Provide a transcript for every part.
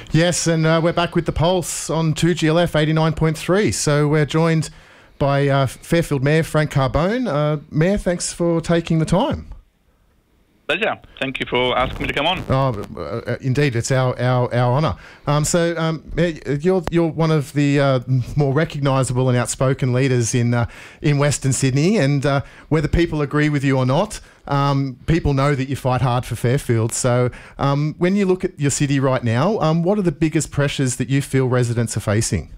Yes, and we're back with the Pulse on 2GLF 89.3. So we're joined by Fairfield Mayor Frank Carbone. Mayor, thanks for taking the time. Pleasure. Thank you for asking me to come on. Oh, indeed, it's our honour. You're one of the more recognisable and outspoken leaders in Western Sydney, and whether people agree with you or not, people know that you fight hard for Fairfield. So when you look at your city right now, what are the biggest pressures that you feel residents are facing?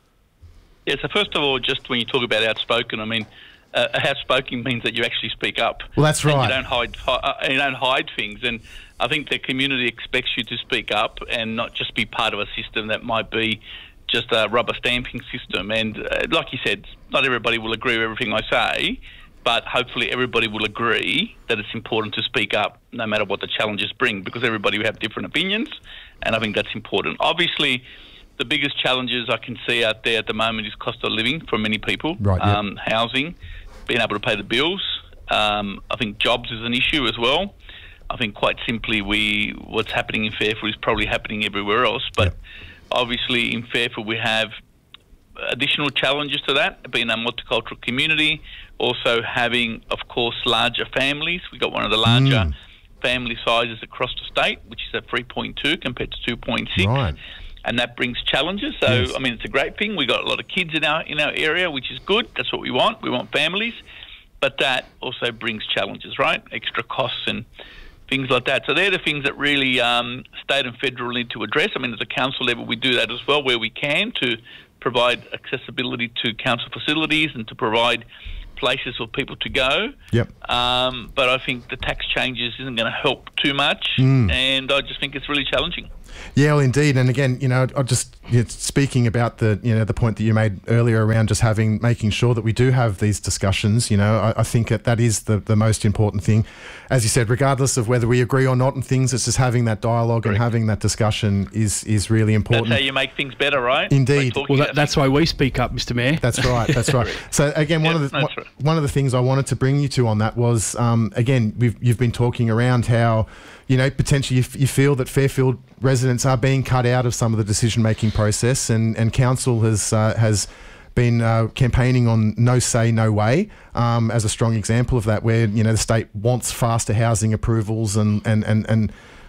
Yeah, so first of all, just when you talk about outspoken, I mean, outspoken means that you actually speak up. Well, that's right. And you don't hide things. And I think the community expects you to speak up and not just be part of a system that might be just a rubber stamping system. And like you said, not everybody will agree with everything I say, but hopefully everybody will agree that it's important to speak up no matter what the challenges bring, because everybody will have different opinions, and I think that's important. Obviously, the biggest challenges I can see out there at the moment is cost of living for many people, right, yep. Housing, being able to pay the bills. I think jobs is an issue as well. I think quite simply what's happening in Fairfield is probably happening everywhere else, but yep. Obviously in Fairfield we have additional challenges to that, being a multicultural community, also having, of course, larger families. We've got one of the larger family sizes across the state, which is at 3.2 compared to 2.6. Right. And that brings challenges. So, yes. I mean, it's a great thing. We've got a lot of kids in our area, which is good. That's what we want. We want families. But that also brings challenges, right? Extra costs and things like that. So they're the things that really state and federal need to address. I mean, at the council level, we do that as well, where we can, to provide accessibility to council facilities and to provide places for people to go. Yep. But I think the tax changes isn't going to help too much, and I just think it's really challenging. Yeah, well, indeed. And again, I just speaking about the point that you made earlier around just making sure that we do have these discussions. I think that is the most important thing. As you said, regardless of whether we agree or not on things, it's just having that dialogue and having that discussion is really important. That's how you make things better, right? Indeed. Well, that's why we speak up, Mr. Mayor. That's right. That's right. So again, one of the things I wanted to bring you to on that was again, you've been talking around how potentially you feel that Fairfield residents are being cut out of some of the decision-making process, and council has been campaigning on no say, no way as a strong example of that, where the state wants faster housing approvals and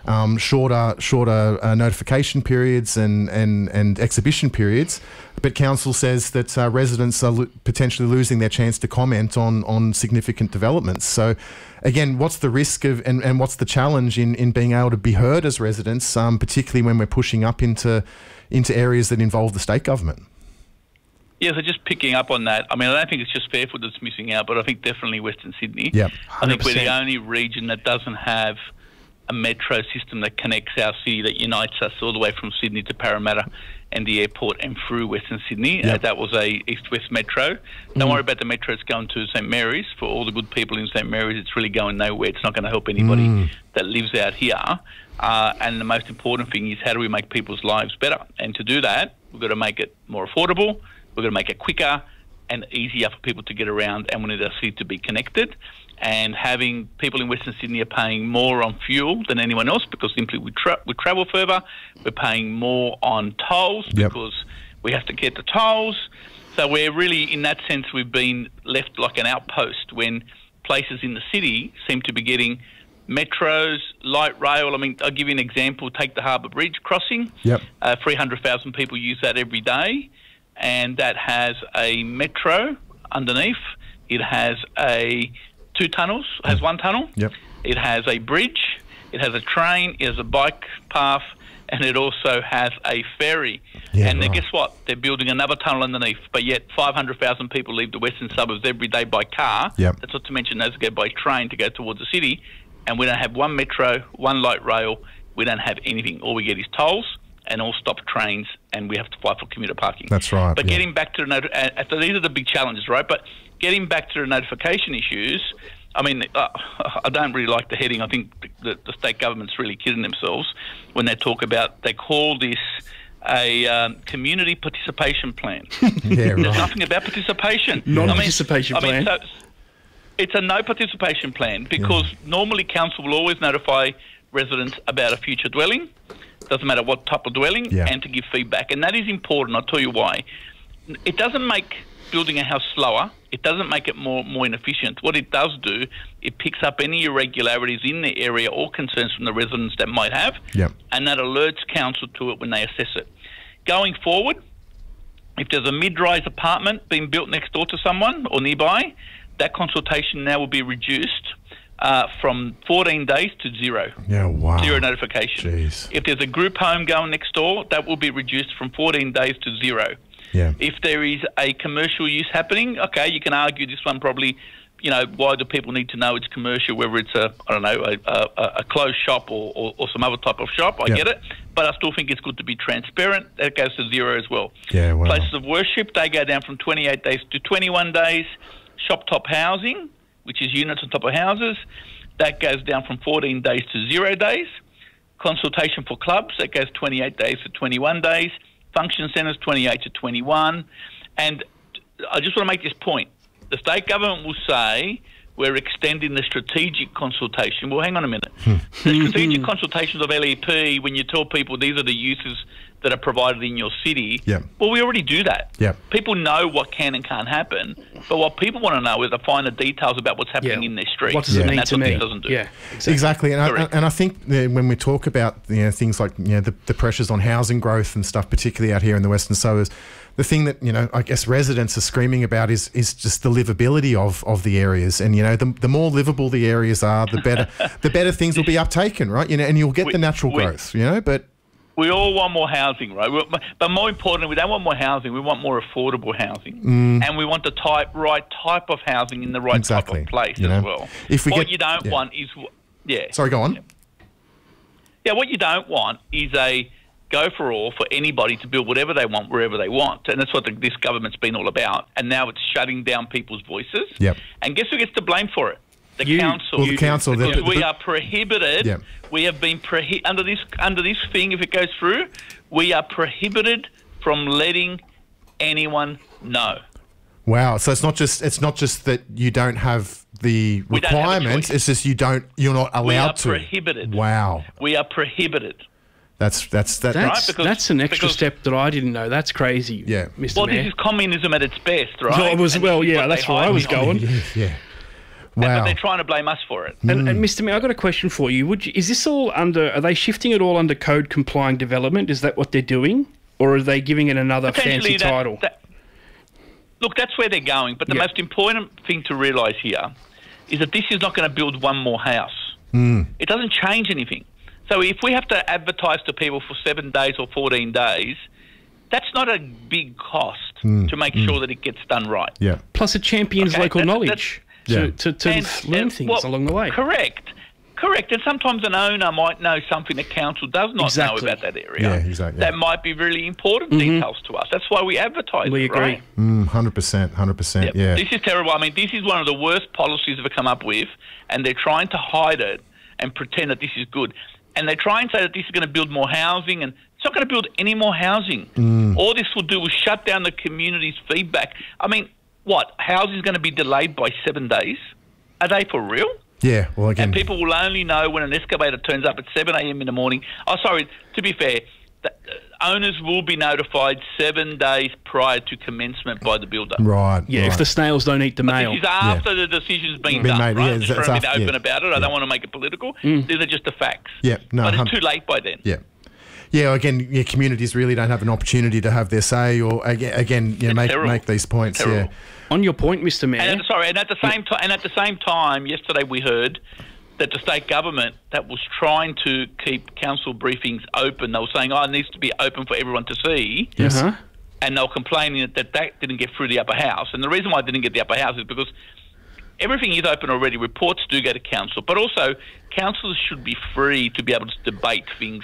shorter notification periods and exhibition periods, but council says that residents are potentially losing their chance to comment on significant developments. So again, what's the risk of and what's the challenge in being able to be heard as residents, particularly when we're pushing up into areas that involve the state government? Yeah, so just picking up on that, I mean, I don't think it's just Fairfield that's missing out, but I think definitely Western Sydney. Yep. I think we're the only region that doesn't have a metro system that connects our city, that unites us all the way from Sydney to Parramatta and the airport and through Western Sydney. Yep. That was a east-west metro. Don't worry about the metro. It's going to St Mary's. For all the good people in St Mary's, it's really going nowhere. It's not going to help anybody that lives out here. And the most important thing is, how do we make people's lives better? And to do that, we've got to make it more affordable. We've got to make it quicker and easier for people to get around, and we need our city to be connected. And having people in Western Sydney are paying more on fuel than anyone else, because simply we travel further. We're paying more on tolls because we have to get the tolls. So we're really, in that sense, we've been left like an outpost when places in the city seem to be getting metros, light rail. I mean, I'll give you an example. Take the Harbour Bridge crossing. 300,000 people use that every day, and that has a metro underneath. It has two tunnels. It has one tunnel. It has a bridge. It has a train. It has a bike path, and it also has a ferry. And then guess what? They're building another tunnel underneath, but yet 500,000 people leave the western suburbs every day by car. That's not to mention those that go by train to go towards the city, and we don't have one metro, one light rail. We don't have anything. All we get is tolls and all stop trains, and we have to fight for commuter parking. That's right. But getting back to these are the big challenges, right? But getting back to the notification issues, I mean, I don't really like the heading. I think the state government's really kidding themselves when they talk about, they call this a community participation plan. There's nothing about participation. Non-participation plan. So it's a no participation plan, because normally council will always notify residents about a future dwelling. doesn't matter what type of dwelling, Yeah. and to give feedback. And that is important. I'll tell you why. It doesn't make building a house slower. It doesn't make it more inefficient. What it does do, it picks up any irregularities in the area or concerns from the residents that might have, Yep. and that alerts council to it when they assess it. Going forward, if there's a mid-rise apartment being built next door to someone or nearby, that consultation now will be reduced from 14 days to 0. Yeah, wow. 0 notification. Jeez. If there's a group home going next door, that will be reduced from 14 days to 0. Yeah. If there is a commercial use happening, okay, you can argue this one probably, why do people need to know it's commercial, whether it's a closed shop or some other type of shop. I get it. But I still think it's good to be transparent. That goes to 0 as well. Yeah, wow. Places of worship, they go down from 28 days to 21 days. Shop top housing, which is units on top of houses, that goes down from 14 days to 0 days. Consultation for clubs, that goes 28 days to 21 days. Function centres, 28 to 21. And I just want to make this point. The state government will say we're extending the strategic consultation. Well, hang on a minute. The strategic consultations of LEP, when you tell people these are the uses that are provided in your city, well, we already do that. People know what can and can't happen, but what people want to know is the finer details about what's happening in their street. What does it mean to me? This doesn't do. Yeah, exactly. And I think when we talk about things like the pressures on housing growth and stuff, particularly out here in the western suburbs, the thing that I guess residents are screaming about is just the livability of the areas, and the more livable the areas are, the better things will be uptaken, right? And you'll get the natural growth, but. We all want more housing, right? But more importantly, we don't want more housing. We want more affordable housing, and we want the right type of housing in the right type of place as well. What you don't want is, Sorry, go on. What you don't want is a go for all for anybody to build whatever they want wherever they want, and that's what this government's been all about. And now it's shutting down people's voices. And guess who gets to blame for it? The council. Well, the council. Because we are prohibited. We have been under this thing. If it goes through, we are prohibited from letting anyone know. Wow. So it's not just that you don't have the requirements. It's just you're not allowed to. We are prohibited. Wow. We are prohibited. That's right, that's an extra step that I didn't know. That's crazy. Yeah. Mr. Well, Mayor. this is communism at its best, right? That's where I was going. Wow. But they're trying to blame us for it. And Mr. Mayor, I've got a question for you. Is this all are they shifting it all under code complying development? Is that what they're doing? Or are they giving it another fancy title? Look, that's where they're going. But the most important thing to realise here is that this is not going to build one more house. It doesn't change anything. So if we have to advertise to people for 7 days or 14 days, that's not a big cost to make sure that it gets done right. Yeah. Plus it champions local knowledge. To learn things along the way. Correct. And sometimes an owner might know something that council does not know about that area. Yeah, exactly. That might be really important details to us. That's why we advertise. We agree. Right? 100%. Yeah. This is terrible. I mean, this is one of the worst policies we've come up with, and they're trying to hide it and pretend that this is good. And they try and say that this is going to build more housing, and it's not going to build any more housing. All this will do is shut down the community's feedback. I mean, what? Housing is going to be delayed by 7 days? Are they for real? Yeah, well, again... And people will only know when an excavator turns up at 7 a.m. in the morning. Oh, sorry, to be fair, the owners will be notified 7 days prior to commencement by the builder. Right. Yeah, if the snails don't eat the mail. This is after the decision's been done, made, right? Yeah, just trying to be open about it. I don't want to make it political. These are just the facts. Yeah, no, but it's too late by then. Yeah. Yeah, again, communities really don't have an opportunity to have their say, or again, make these points. Yeah. On your point, Mr. Mayor. And at the same time, yesterday we heard that the state government that was trying to keep council briefings open. They were saying, it needs to be open for everyone to see. Yes. And they were complaining that didn't get through the upper house. And the reason why it didn't get the upper house is because everything is open already. Reports do go to council, but also councillors should be free to be able to debate things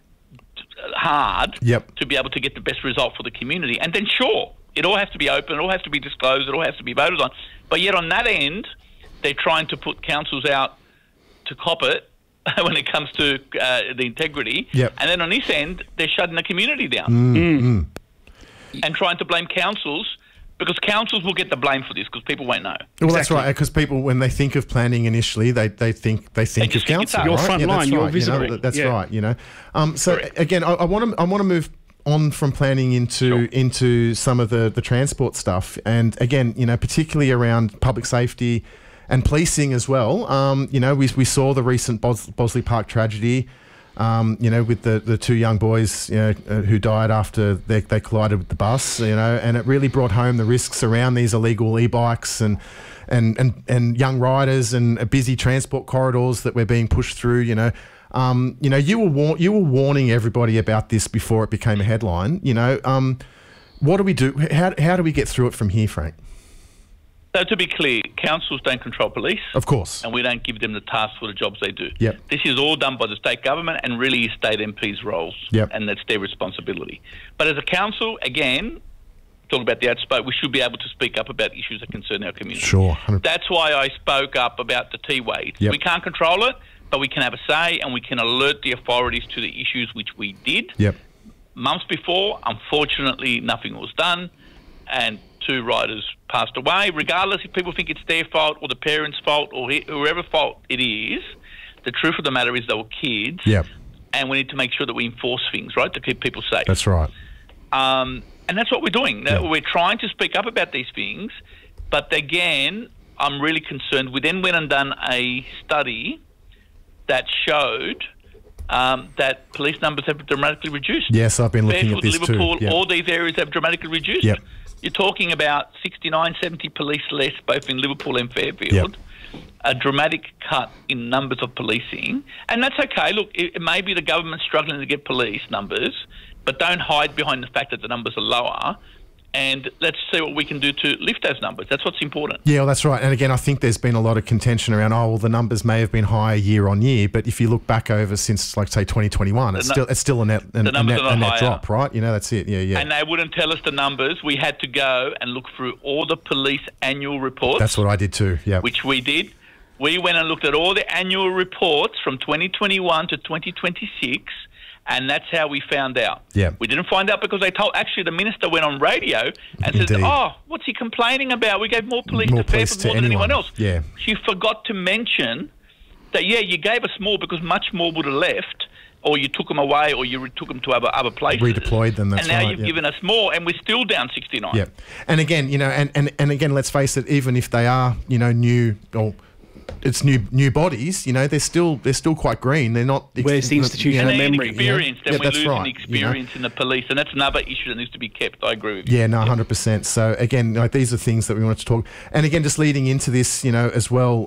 hard to be able to get the best result for the community. And then sure, it all has to be open, it all has to be disclosed, it all has to be voted on. But yet on that end, they're trying to put councils out to cop it when it comes to the integrity. And then on this end, they're shutting the community down and trying to blame councils because councils will get the blame for this because people won't know. Well, that's right, because people, when they think of planning initially, they think of council. Your front line, you're visible. That's right. So again, I want to move on from planning into some of the transport stuff, and again, particularly around public safety and policing as well. We saw the recent Bosley Park tragedy. With the two young boys, who died after they collided with the bus, and it really brought home the risks around these illegal e-bikes and young riders and busy transport corridors that we're being pushed through. You were warning everybody about this before it became a headline. What do we do? How do we get through it from here, Frank? So to be clear, councils don't control police. Of course. And we don't give them the tasks for the jobs they do. Yep. This is all done by the state government and really state MPs' roles. Yep. And that's their responsibility. But as a council, again, talking about the outspoken, we should be able to speak up about issues that concern our community. Sure. 100%. That's why I spoke up about the T-Way. Yep. We can't control it, but we can have a say and we can alert the authorities to the issues, which we did. Yep. Months before, unfortunately, nothing was done. And 2 riders passed away. Regardless if people think it's their fault or the parents' fault or whoever fault it is, the truth of the matter is they were kids. Yep. And we need to make sure that we enforce things, right, to keep people safe. That's right. And that's what we're doing. Yep. We're trying to speak up about these things, but again, I'm really concerned. We then went and done a study that showed that police numbers have dramatically reduced. Yes, I've been looking Fairfield, at this Liverpool, too. Yep. all these areas have dramatically reduced. Yep. You're talking about 69, 70 police less, both in Liverpool and Fairfield. Yep. A dramatic cut in numbers of policing. And that's okay. Look, it may be the government struggling to get police numbers, but don't hide behind the fact that the numbers are lower. And let's see what we can do to lift those numbers. That's what's important. Yeah, well, that's right. And again, I think there's been a lot of contention around, the numbers may have been higher year on year, but if you look back over since, like, say, 2021, it's still a net drop, right? That's it. Yeah. And they wouldn't tell us the numbers. We had to go and look through all the police annual reports. That's what I did too, yeah. Which we did. We went and looked at all the annual reports from 2021 to 2026, and that's how we found out. Yeah. We didn't find out because the minister went on radio and said, what's he complaining about? We gave more police to Fairfield more than anyone else. Yeah. She forgot to mention that, you gave us more because much more would have left, or you took them away, or you took them to other places. Redeployed them, that's right. And now you've given us more, and we're still down 69. Yeah. And again, and again, let's face it, even if they are, new, or it's new bodies, they're still quite green. They're not. Where's the institutional memory? Experience, then we're losing the experience in the police, and that's another issue that needs to be kept. I agree with you. Yeah, no, 100%. So again, these are things that we wanted to talk. And again, just leading into this, as well.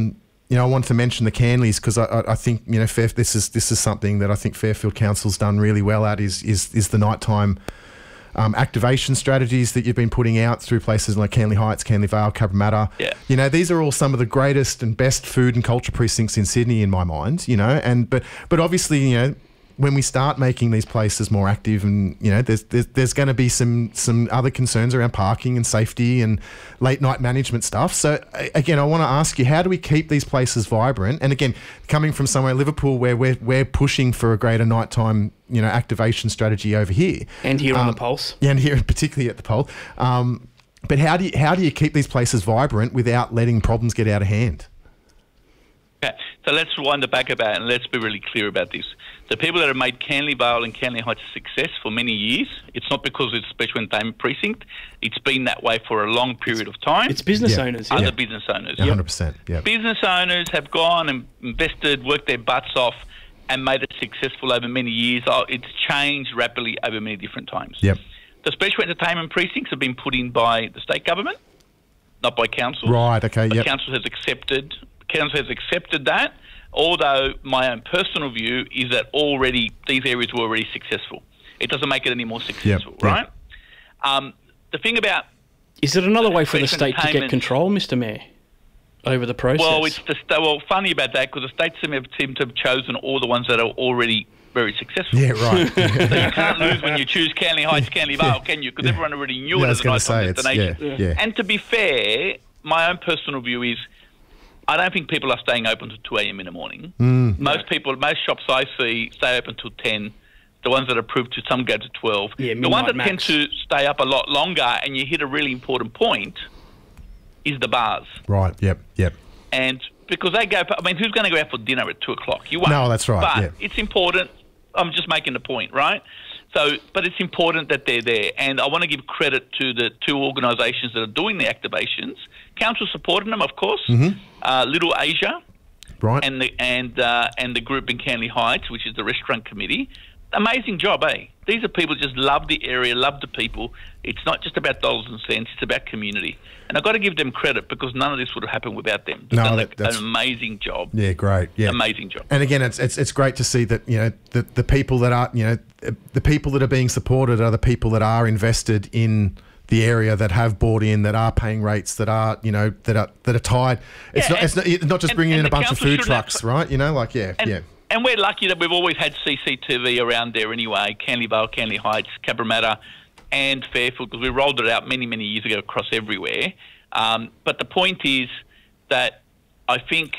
I wanted to mention the Canleys because I think this is something that I think Fairfield Council's done really well at is the nighttime activation strategies that you've been putting out through places like Canley Heights, Canley Vale, Cabramatta. Yeah. These are all some of the greatest and best food and culture precincts in Sydney, in my mind. But obviously, when we start making these places more active, and there's going to be some other concerns around parking and safety and late night management stuff. So again, I want to ask you, how do we keep these places vibrant? And again, coming from somewhere Liverpool where we're pushing for a greater nighttime activation strategy over here, and here on the Pulse, and here particularly at the Pulse. But how do you keep these places vibrant without letting problems get out of hand? Okay, so let's rewind the back about it and let's be really clear about this. The people that have made Canley Vale and Canley Heights a success for many years, it's not because it's a special entertainment precinct. It's been that way for a long period of time. It's business owners. Other business owners. 100%. Yeah. Business owners have gone and invested, worked their butts off, and made it successful over many years. It's changed rapidly over many different times. Yep. The special entertainment precincts have been put in by the state government, not by council. Right. Okay. But yep. Council has accepted that. Although my own personal view is that these areas were already successful. It doesn't make it any more successful, right? The thing about... Is it another way for the state to get control, Mr Mayor, over the process? Well, funny about that, because the state seem to have chosen all the ones that are already very successful. Yeah, right. So you can't lose when you choose Canley Heights, Canley Vale, can you? Because everyone already knew it as a nighttime destination. Yeah. And to be fair, my own personal view is I don't think people are staying open till 2 a.m. in the morning. Most shops I see stay open till 10, The ones that are approved to, some go to 12. Yeah, the ones that max. tend to stay up a lot longer, and you hit a really important point, is the bars. Right. Yep. And because they go, I mean, who's going to go out for dinner at 2 o'clock? You won't. No, that's right. But yeah. it's important. I'm just making the point, right? So, but it's important that they're there. And I want to give credit to the 2 organisations that are doing the activations. Council supporting them, of course. Little Asia, right, and the group in Canley Heights, which is the restaurant committee. Amazing job, eh? These are people just love the area, love the people. It's not just about dollars and cents; it's about community. And I've got to give them credit because none of this would have happened without them. They've done an amazing job. Yeah, great. Yeah, amazing job. And again, it's great to see that the people that are the people that are being supported are the people that are invested in the area, that have bought in, that are paying rates, that are that are tied. It's not just bringing in a bunch of food trucks, right? And we're lucky that we've always had CCTV around there anyway, Canley Vale, Canley Heights, Cabramatta and Fairfield, because we rolled it out many, many years ago across everywhere. But the point is that I think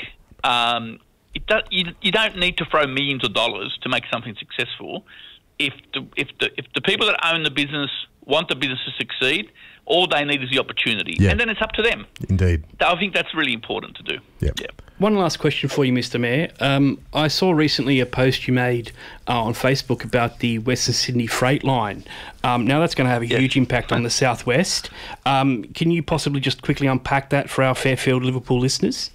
you don't need to throw millions of dollars to make something successful. If the people that own the business want the business to succeed, all they need is the opportunity. And then it's up to them. Indeed. I think that's really important to do. Yep. One last question for you, Mr. Mayor. I saw recently a post you made on Facebook about the Western Sydney Freight Line. Now that's going to have a huge impact on the southwest. Can you possibly just quickly unpack that for our Fairfield Liverpool listeners?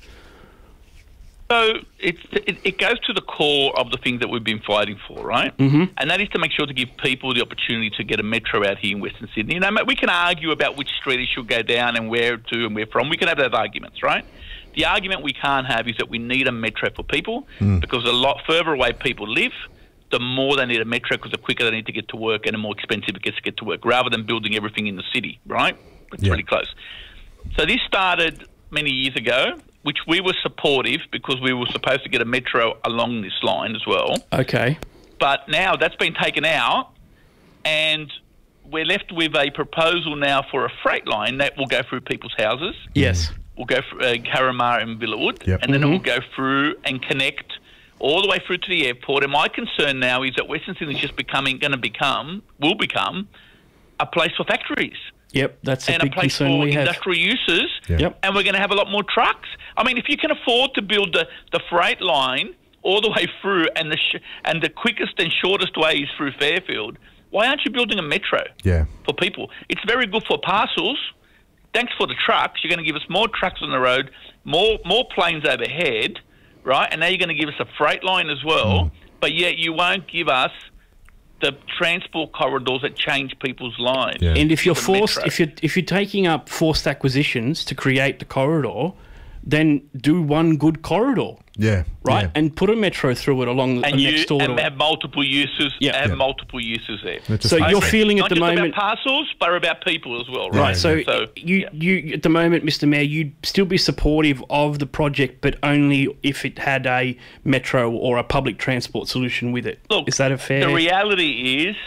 So it goes to the core of the things that we've been fighting for, right? And that is to make sure to give people the opportunity to get a metro out here in Western Sydney. We can argue about which street it should go down and where to and where from. We can have those arguments, right? The argument we can't have is that we need a metro for people because the lot further away people live, the more they need a metro because the quicker they need to get to work and the more expensive it gets to get to work, rather than building everything in the city, right? It's really close. So this started many years ago, which we were supportive because we were supposed to get a metro along this line as well. Okay. But now that's been taken out and we're left with a proposal now for a freight line that will go through people's houses. Yes. We'll go through Carramar and Villawood, and then it will go through and connect all the way through to the airport. And my concern now is that Western Sydney is just will become a place for factories. Yep, that's a and big a place concern for we have. industrial uses. Yep. And we're going to have a lot more trucks. I mean, if you can afford to build the freight line all the way through, and the quickest and shortest way is through Fairfield, why aren't you building a metro for people? It's very good for parcels. Thanks for the trucks. You're going to give us more trucks on the road, more planes overhead, right? And now you're going to give us a freight line as well, but yet you won't give us the transport corridors that change people's lives. Yeah. And if you're if you're taking up forced acquisitions to create the corridor, then do one good corridor. Yeah. Right? Yeah. And put a metro through it along next door. And have multiple uses. Yeah. Multiple uses there. So you're feeling at the moment not just about parcels, but about people as well, right? Right. So you at the moment, Mr. Mayor, you'd still be supportive of the project, but only if it had a metro or a public transport solution with it. Look, is that a fair? The reality is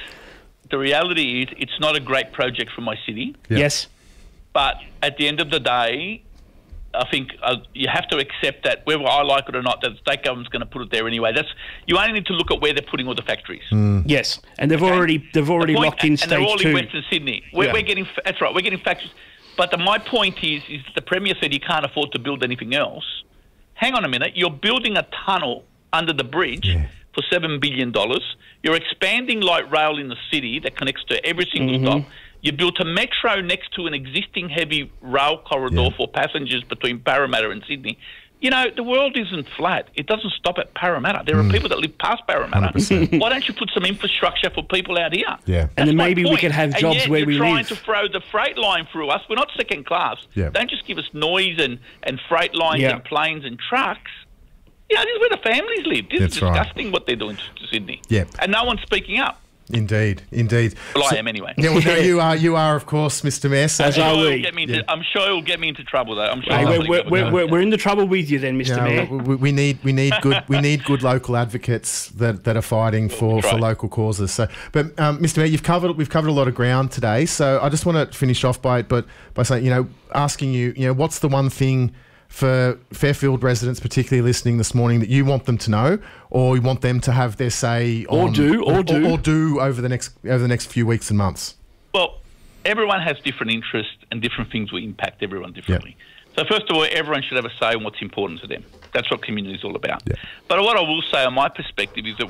it's not a great project for my city. Yeah. Yes. But at the end of the day, I think you have to accept that whether I like it or not, that the state government's going to put it there anyway. You only need to look at where they're putting all the factories. Yes, and they've already locked in stage 2. And they're all in Western Sydney. We're getting that's right. We're getting factories. But my point is the Premier said he can't afford to build anything else. Hang on a minute. You're building a tunnel under the bridge for $7 billion. You're expanding light rail in the city that connects to every single stop. You built a metro next to an existing heavy rail corridor for passengers between Parramatta and Sydney. You know, the world isn't flat. It doesn't stop at Parramatta. There are people that live past Parramatta. 100%. Why don't you put some infrastructure for people out here? Yeah. And then maybe we could have jobs where we live. You're trying to throw the freight line through us. We're not second class. Yeah. Don't just give us noise and freight lines and planes and trucks. You know, this is where the families live. This is disgusting what they're doing to Sydney. Yeah. And no one's speaking up. Indeed. Well, I am anyway. Yeah, well, you are, of course, Mr. Mayor. So As are we. I'm sure it'll get me into trouble, though. I'm sure. We're in the trouble with you, then, Mr. Mayor. We need good local advocates that are fighting for local causes. So, but Mr. Mayor, we've covered a lot of ground today. So I just want to finish off by saying, asking you, what's the one thing for Fairfield residents, particularly listening this morning, that you want them to know, or you want them to have their say on, or do over the next few weeks and months? Well, everyone has different interests, and different things will impact everyone differently. So first of all, everyone should have a say on what's important to them. That's what community is all about. But what I will say on my perspective is that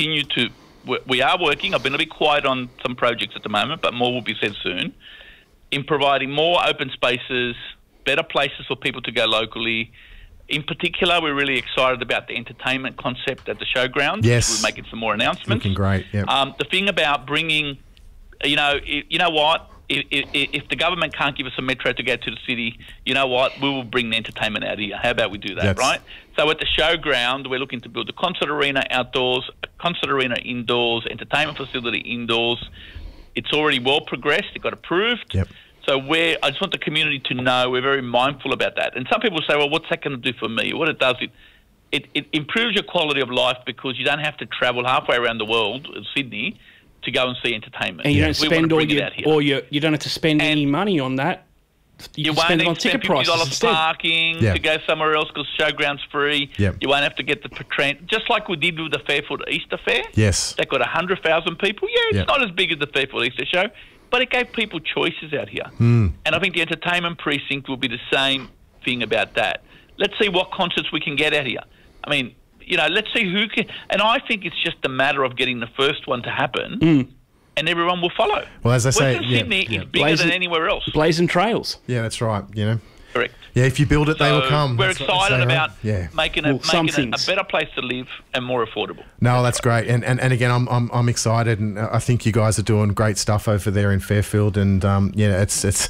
we are working, I've been a bit quiet on some projects at the moment, but more will be said soon, in providing more open spaces, better places for people to go locally. In particular, we're really excited about the entertainment concept at the showgrounds. Yes. We're making some more announcements. Looking great, The thing about bringing, you know what? If the government can't give us a metro to go to the city, you know what? We will bring the entertainment out here. How about we do that, right? So at the showground, we're looking to build a concert arena outdoors, a concert arena indoors, entertainment facility indoors. It's already well progressed. It got approved. So I just want the community to know we're very mindful about that. And some people say, well, what's that going to do for me? What it does, it improves your quality of life because you don't have to travel halfway around the world, Sydney, to go and see entertainment. And you don't spend you don't have to spend any money on that. You won't spend it on ticket prices instead. Parking to go somewhere else because showground's free. You won't have to get the train. Just like we did with the Fairfield Easter Fair. That got 100,000 people. It's not as big as the Fairfield Easter show, but it gave people choices out here. And I think the entertainment precinct will be the same thing about that. Let's see what concerts we can get out here. I mean, you know, let's see who can. And I think it's just a matter of getting the first one to happen, and everyone will follow. Well, as I say, Sydney is bigger than anywhere else. Blazing trails. Yeah, that's right. You know. Correct. Yeah, if you build it, they will come. We're excited about making it a better place to live and more affordable. No, that's great. And again, I'm excited, and I think you guys are doing great stuff over there in Fairfield. And it's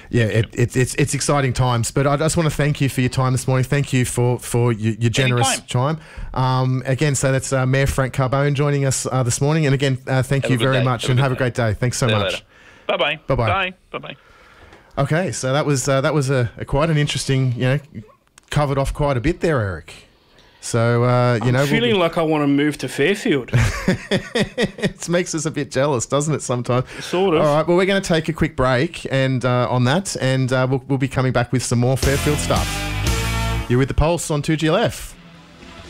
exciting times. But I just want to thank you for your time this morning. Thank you for your generous time. Again, so that's Mayor Frank Carbone joining us this morning. And again, thank you very much, and have a great day. Thanks so much. Bye bye. Bye bye. Bye bye. Okay, so that was a quite an interesting, covered off quite a bit there, Eric. So I'm feeling like I want to move to Fairfield. It makes us a bit jealous, doesn't it? Sometimes. Sort of. All right. Well, we're going to take a quick break, and on that, and we'll be coming back with some more Fairfield stuff. You're with the Pulse on 2GLF.